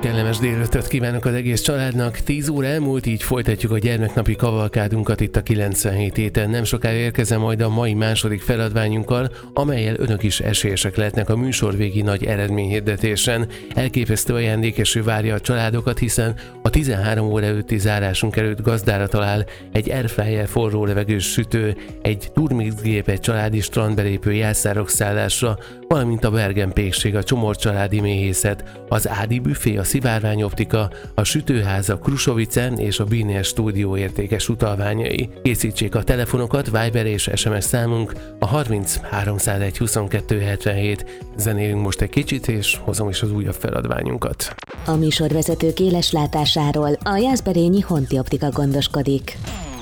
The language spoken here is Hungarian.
Kellemes délelőttöt kívánok az egész családnak. 10 óra elmúlt, így folytatjuk a gyermeknapi kavalkádunkat itt a 97 héten. Nem sokára érkezem majd a mai második feladványunkkal, amellyel önök is esélyesek lehetnek a műsor végi nagy eredményhirdetésen. Elképesztő ajándékeső várja a családokat, hiszen a 13 óra előtti zárásunk előtt gazdára talál egy airfryer forró levegős sütő, egy turmixgép, egy családi strandbelépő jelszárok szállásra, valamint a Bergen pékség, a Csomor családi méhészet, az Ádi büfé, a Szivárvány optika, a sütőház, a Krusovicen és a Bínél stúdió értékes utalványai. Készítsék a telefonokat, Viber és SMS számunk a 30 301 22 77. Zenélünk most egy kicsit, és hozom is az újabb feladványunkat. A műsorvezetők éles látásáról a Jászberényi Honti Optika gondoskodik.